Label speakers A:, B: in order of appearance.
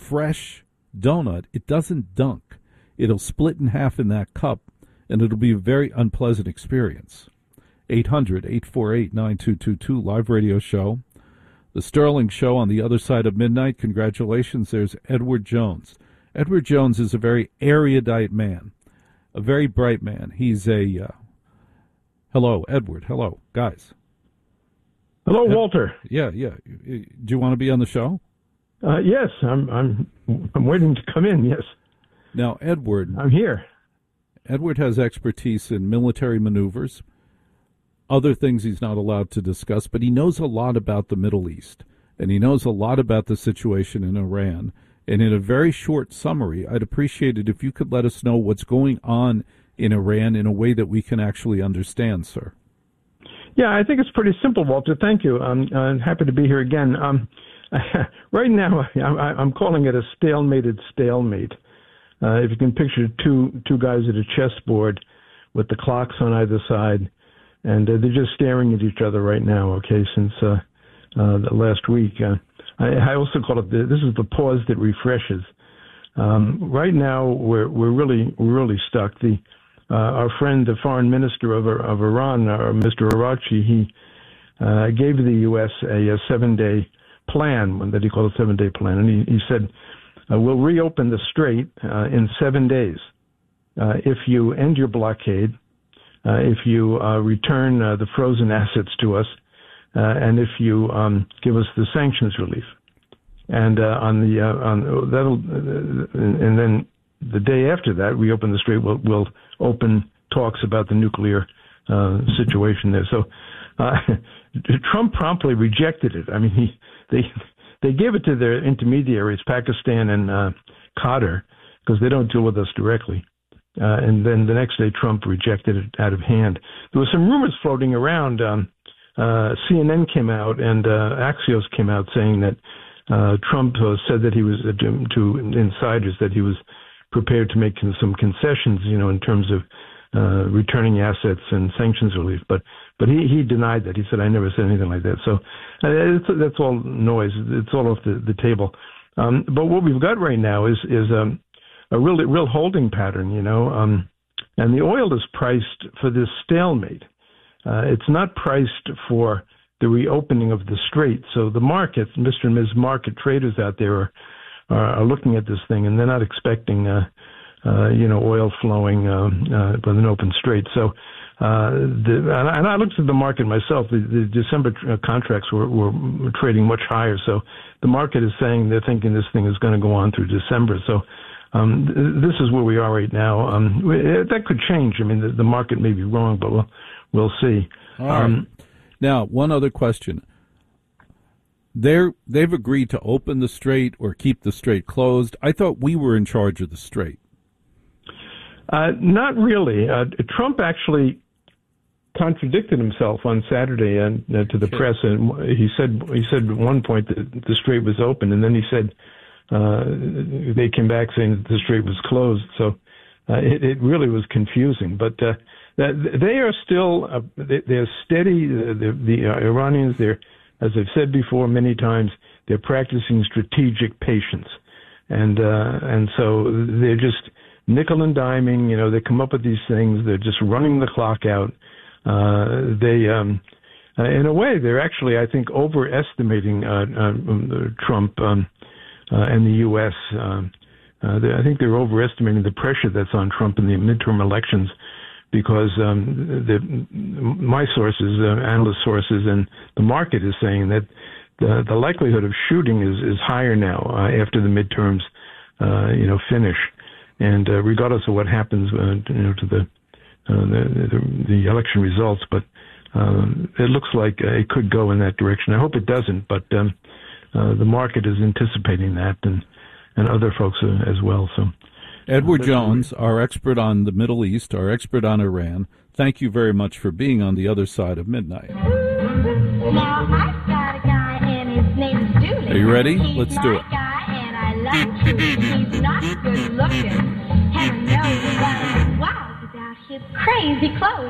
A: fresh donut, it doesn't dunk. It'll split in half in that cup, and it'll be a very unpleasant experience. 800-848-9222, live radio show. The Sterling Show on the other side of midnight. Congratulations, there's Edward Jones. Edward Jones is a very erudite man, a very bright man. He's a... hello, Edward. Hello, guys.
B: Hello, Walter.
A: Yeah. Do you want to be on the show?
B: Yes, I'm waiting to come in, yes.
A: Now, Edward...
B: I'm here.
A: Edward has expertise in military maneuvers, other things he's not allowed to discuss, but he knows a lot about the Middle East, and he knows a lot about the situation in Iran. And in a very short summary, I'd appreciate it if you could let us know what's going on in Iran in a way that we can actually understand, sir.
B: Yeah, I think it's pretty simple, Walter. Thank you. I'm happy to be here again. Right now, I'm calling it a stalemated stalemate. If you can picture two guys at a chessboard with the clocks on either side, and they're just staring at each other right now, okay, since the last week. I also call it, this is the pause that refreshes. Right now, we're really stuck. Our friend, the foreign minister of Iran, Mr. Araghchi, he gave the U.S. a 7-day plan, that he called a 7-day plan, and he said, we'll reopen the strait in 7 days if you end your blockade, if you return the frozen assets to us, and if you give us the sanctions relief. And and then the day after that, we open the strait. We'll open talks about the nuclear situation there. So Trump promptly rejected it. I mean, they gave it to their intermediaries, Pakistan and Qatar, because they don't deal with us directly. And then the next day, Trump rejected it out of hand. There were some rumors floating around. CNN came out and Axios came out saying that Trump said that he was to insiders that he was prepared to make some concessions, in terms of returning assets and sanctions relief. But he denied that. He said, I never said anything like that. So that's all noise. It's all off the table. But what we've got right now is a real holding pattern, and the oil is priced for this stalemate. It's not priced for the reopening of the strait. So the markets, Mr. and Ms. Market traders out there are looking at this thing, and they're not expecting, oil flowing with an open strait. So, and I looked at the market myself. The December contracts were trading much higher. So the market is saying they're thinking this thing is going to go on through December. So this is where we are right now. That could change. I mean, the market may be wrong, but we'll see.
A: All right. Now, one other question. They've agreed to open the strait or keep the strait closed. I thought we were in charge of the strait.
B: Not really. Trump actually contradicted himself on Saturday and to the press, and he said at one point that the strait was open, and then he said they came back saying that the strait was closed. So it really was confusing. But they are still they're steady. The Iranians, as I've said before many times, they're practicing strategic patience, and so they're just nickel and diming. They come up with these things. They're just running the clock out. In a way, they're actually, I think, overestimating Trump and the U.S. I think they're overestimating the pressure that's on Trump in the midterm elections, because my sources, analyst sources, and the market is saying that the likelihood of shooting is higher now after the midterms, finish, and regardless of what happens, to the election results. But it looks like it could go in that direction. I hope it doesn't, but the market is anticipating that, and other folks as well. So.
A: Edward Jones, our expert on the Middle East, our expert on Iran, thank you very much for being on the other side of midnight.
C: Now, I've got a guy, and his name's Dooley.
A: Are you ready? Let's do it.
C: He's my guy, and I love him too. He's not good looking. Heaven knows, but wow, without his crazy clothes.